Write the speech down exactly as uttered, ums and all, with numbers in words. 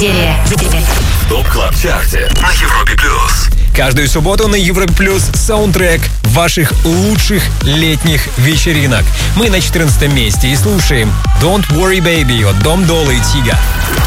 Серия. ТОП Клаб Чарте на Европе Плюс. Каждую субботу на Европе Плюс саундтрек ваших лучших летних вечеринок. Мы на четырнадцатом месте и слушаем Don't Worry Baby от Дом Дола и Тига.